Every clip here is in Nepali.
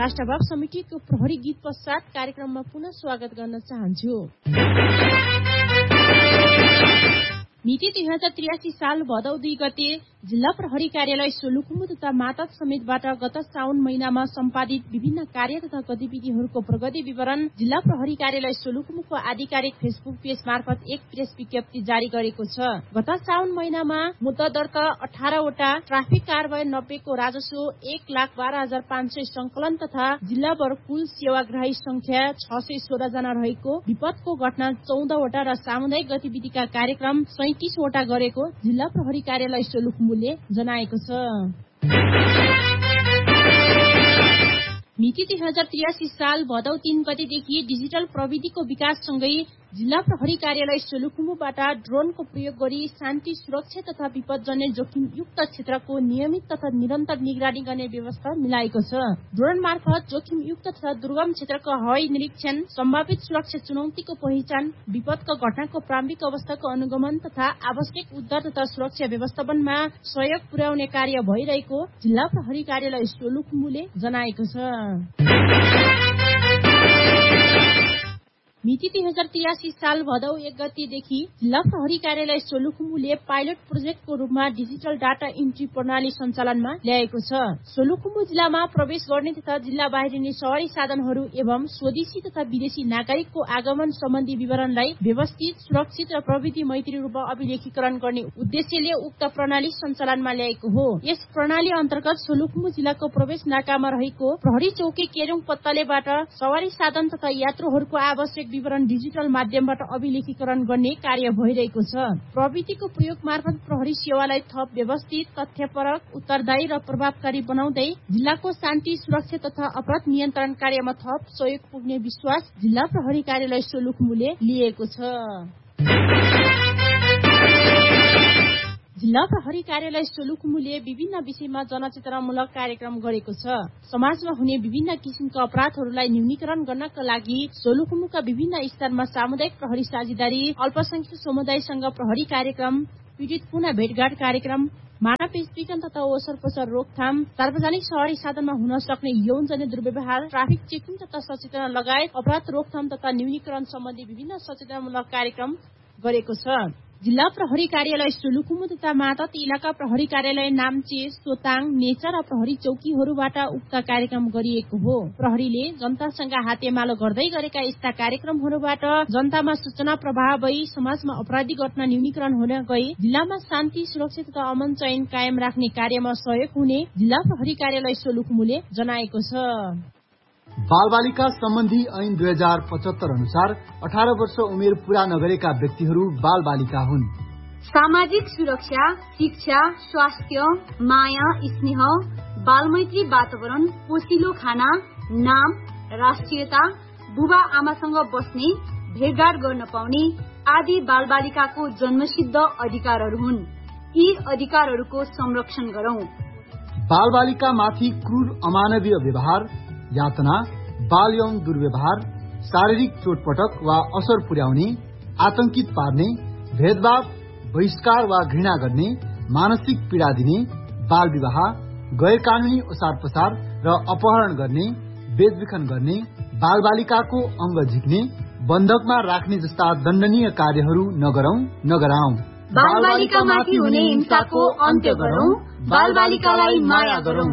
राष्ट्रभाव समितिको प्रहरी गीत पश्चात कार्यक्रममा पुनः स्वागत गर्न चाहन्छु। मिति 2083 साल भदौ 2 गते जिल्ला प्रहरी कार्यालय सोलुखुम्बु तथा मातक समेतबाट गत साउन महिनामा सम्पादित विभिन्न कार्य तथा गतिविधिहरूको प्रगति विवरण जिल्ला प्रहरी कार्यालय सोलुखुम्बुको आधिकारिक फेसबुक पेज मार्फत एक प्रेस विज्ञप्ति जारी गरेको छ। गत साउन महिनामा मुद्दा दर्ता 18 वटा, ट्राफिक कारबाही 90 को राजस्व 1,12,500 संकलन तथा जिल्लाभर कुल सेवाग्राही संख्या 616 जना रहेको, विपदको घटना 14 वटा र सामुदायिक गतिविधिका कार्यक्रम 37 वटा गरेको जिल्ला प्रहरी कार्यालय सोलुखुम्बुले जनाएको छ। मिति 2083 साल भदौ 3 गतेदेखि डिजिटल प्रविधिको विकाससँगै जिल्ला प्रहरी कार्यालय सोलुखुम्बुबाट ड्रोनको प्रयोग गरी शान्ति सुरक्षा तथा विपदजन्य जोखिमयुक्त क्षेत्रको नियमित तथा निरन्तर निगरानी गर्ने व्यवस्था मिलाएको छ। ड्रोन मार्फत जोखिमयुक्त तथा दुर्गम क्षेत्रको हवाई निरीक्षण, सम्भावित सुरक्षा चुनौतीको पहिचान, विपदको घटनाको प्रारम्भिक अवस्थाको अनुगमन तथा आवश्यक उद्धार तथा सुरक्षा व्यवस्थापनमा सहयोग पुर्याउने कार्य भइरहेको जिल्ला प्रहरी कार्यालय सोलुखुम्बुले जनाएको छ। मिति 2083 साल भदौ 1 गतेदेखि जिल्ला प्रहरी कार्यालय सोलुखुम्बुले पाइलट प्रोजेक्टको रूपमा डिजिटल डाटा इन्ट्री प्रणाली सञ्चालनमा ल्याएको छ। सोलुखुम्बु जिल्लामा प्रवेश गर्ने तथा जिल्ला बाहिरिने सवारी साधनहरू एवं स्वदेशी तथा विदेशी नागरिकको आगमन सम्बन्धी विवरणलाई व्यवस्थित, सुरक्षित र प्रविधि मैत्री रूपमा अभिलेखीकरण गर्ने उद्देश्यले उक्त प्रणाली सञ्चालनमा ल्याएको हो। यस प्रणाली अन्तर्गत सोलुखुम्बु जिल्लाको प्रवेश नाकामा रहेको प्रहरी चौकी केरुङ पत्तालेबाट सवारी साधन तथा यात्रुहरूको आवश्यक विवरण डिजिटल माध्यमबाट अभिलेखीकरण गर्ने कार्य भइरहेको छ। प्रविधिको प्रयोग मार्फत प्रहरी सेवालाई थप व्यवस्थित, तथ्यपरक, उत्तरदायी र प्रभावकारी बनाउँदै जिल्लाको शान्ति, सुरक्षा तथा अपराध नियन्त्रण कार्यमा थप सहयोग पुग्ने विश्वास जिल्ला प्रहरी कार्यालय सोलुखुम्बुले लिएको छ। जिल्ला प्रहरी कार्यालय सोलुखुम्बुले विभिन्न विषयमा जनचेतनामूलक कार्यक्रम गरेको छ। समाजमा हुने विभिन्न किसिमका अपराधहरूलाई न्यूनीकरण गर्नका लागि सोलुखुम्बुका विभिन्न स्थानमा सामुदायिक प्रहरी साझेदारी, अल्पसंख्यक समुदायसँग प्रहरी कार्यक्रम, पीडित पुनः भेटघाट कार्यक्रम, मानव बेचबिखन तथा ओसरपसर रोकथाम, सार्वजनिक सवारी साधनमा हुन सक्ने यौनजन्य दुर्व्यवहार, ट्राफिक चेकिङ तथा सचेतना लगायत अपराध रोकथाम तथा न्यूनीकरण सम्बन्धी विभिन्न सचेतनामूलक कार्यक्रम गरेको छ। जिल्ला प्रहरी कार्यालय सोलुखुम्बु तथा मातक इलाका प्रहरी कार्यालय नाम्चे, सोताङ, नेचा र प्रहरी चौकीहरूबाट उक्त कार्यक्रम गरिएको हो। प्रहरीले जनतासँग हातेमालो गर्दै गरेका यस्ता कार्यक्रमहरूबाट जनतामा सूचना प्रवाह भई समाजमा अपराधी घटना न्यूनीकरण हुन गई जिल्लामा शान्ति, सुरक्षा तथा अमन चयन कायम राख्ने कार्यमा सहयोग हुने जिल्ला प्रहरी कार्यालय सोलुखुम्बुले जनाएको छ। बालबालिका सम्बन्धी ऐन 2075 अनुसार 18 वर्ष उमेर पूरा नगरेका व्यक्तिहरू बालबालिका हुन्। सामाजिक सुरक्षा, शिक्षा, स्वास्थ्य, माया, स्नेह, बालमैत्री वातावरण, पोषिलो खाना, नाम, राष्ट्रियता, बुबा आमासँग बस्ने, भेटघाट गर्न पाउने आदि बालबालिकाको जन्मसिद्ध अधिकारहरू हुन्। यी अधिकारहरूको संरक्षण गरौं। बालबालिकामाथि क्रूर अमानवीय व्यवहार, यातना, बाल यौन दुर्व्यवहार, शारीरिक चोटपटक वा असर पुर्याउने, आतंकित पार्ने, भेदभाव, बहिष्कार वा घृणा गर्ने, मानसिक पीडा दिने, बाल विवाह, गैर कानूनी ओसार पसार र अपहरण गर्ने, बेचबिखन गर्ने, बालबालिकाको अंग झिक्ने, बन्धकमा राख्ने जस्ता दण्डनीय कार्यहरू नगराउँ। बालबालिकामाथि हुने हिंसाको अन्त्य गरौं। बालबालिकालाई माया गरौं।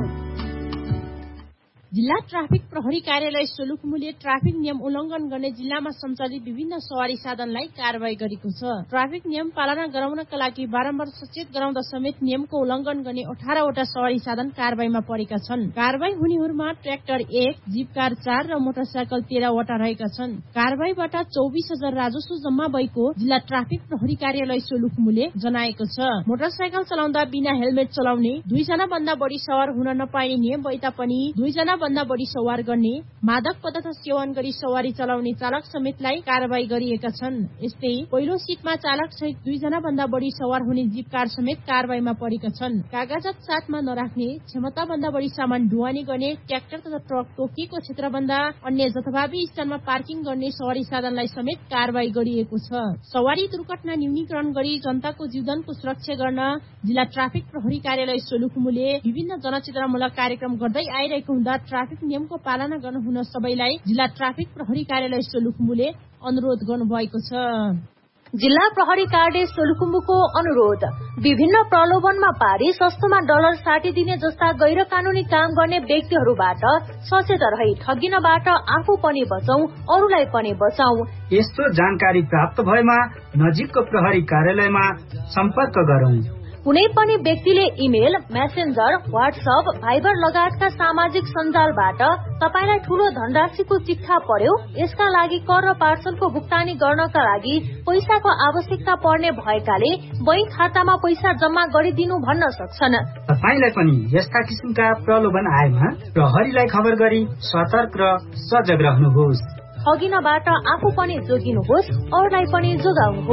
जिल्ला ट्राफिक प्रहरी कार्यालय सोलुखुम्बुले ट्राफिक नियम उल्लंघन गर्ने जिल्लामा सञ्चालित विभिन्न सवारी साधनलाई कारबाही गरेको छ। ट्राफिक नियम पालना गराउनका लागि बारम्बार सचेत गराउँदा समेत नियमको उल्लंघन गर्ने 18 वटा सवारी साधन कारबाहीमा परेका छन्। कारबाही हुनेहरूमा ट्र्याक्टर 1, जीप कार 4 र मोटरसाइकल 13 वटा रहेका छन्। कारबाहीबाट 24,000 राजस्व जम्मा भएको जिल्ला ट्राफिक प्रहरी कार्यालय सोलुखुम्बुले जनाएको छ। मोटरसाइकल चलाउँदा बिना हेलमेट चलाउने, 2 जना भन्दा बढी सवार हुन नपाइने नियम भए तापनि 2 जना भन्दा बढी सवार गर्ने, मादक पदार्थ सेवन गरी सवारी चलाउने चालक समेतलाई कारबाही गरिएका छन्। यस्तै पहिलो सीटमा चालक सहित 2 जना भन्दा बढी सवार हुने जीप कार समेत कारबाहीमा परेका छन्। कागजात साथमा नराख्ने, क्षमता भन्दा बढी सामान ढुवानी गर्ने, ट्र्याक्टर तथा ट्रक तोकिएको क्षेत्रभन्दा अन्य जथाभावी स्थानमा पार्किङ गर्ने सवारी साधनलाई समेत कारबाही गरिएको छ। सवारी दुर्घटना न्यूनीकरण गरी जनताको जीवनको सुरक्षा गर्न जिल्ला ट्राफिक प्रहरी कार्यालय सोलुखुम्बुले विभिन्न जनचेतनामूलक कार्यक्रम गर्दै आइरहेको हुँदा ट्राफिक नियमको पालना गर्न हुन सबैलाई जिल्ला ट्राफिक प्रहरी कार्यालय सोलुखुम्बुले अनुरोध गर्नुभएको छ। जिल्ला प्रहरी कार्यालय सोलुखुम्बुको अनुरोध, विभिन्न प्रलोभनमा पारी सस्तोमा डलर साटिदिने जस्ता गैर कानूनी काम गर्ने व्यक्तिहरूबाट सचेत रही ठगिनबाट आफू पनि बचौं, अरूलाई पनि बचाऊ। यस्तो जानकारी प्राप्त भएमा नजिकको प्रहरी कार्यालयमा सम्पर्क गरौं। कुनै पनि व्यक्तिले इमेल, मेसेन्जर, व्हाट्सएप, भाइबर लगायतका सामाजिक सञ्जालबाट तपाईलाई ठूलो धनराशिको चिट्ठा पर्यो, यसका लागि कर र पार्सलको भुक्तानी गर्नका लागि पैसाको आवश्यकता पर्ने भएकाले बैंक खातामा पैसा जम्मा गरिदिनु भन्न सक्छन्। तपाईलाई पनि यस्ता किसिमका प्रलोभन आएमा प्रहरीलाई खबर गरी सतर्क र सजग रहनुहोस्। ठगिनबाट आफू पनि जोगिनुहोस्, अरूलाई पनि जोगाउनुहोस्।